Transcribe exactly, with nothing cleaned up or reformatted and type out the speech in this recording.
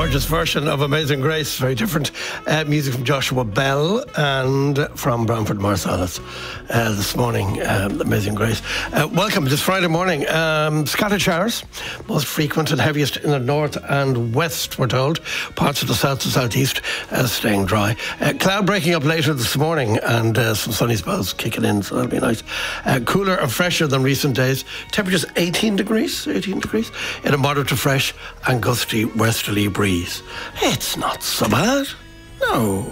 gorgeous version of Amazing Grace. Very different uh, music from Joshua Bell and from Branford Marsalis uh, this morning. Um, Amazing Grace. Uh, welcome this Friday morning. Um, scattered showers, most frequent and heaviest in the north and west, we're told. Parts of the south to southeast uh, staying dry. Uh, cloud breaking up later this morning and uh, some sunny spells kicking in, so that'll be nice. Uh, cooler and fresher than recent days. Temperatures eighteen degrees, eighteen degrees in a moderate to fresh and gusty westerly breeze. It's not so bad. No.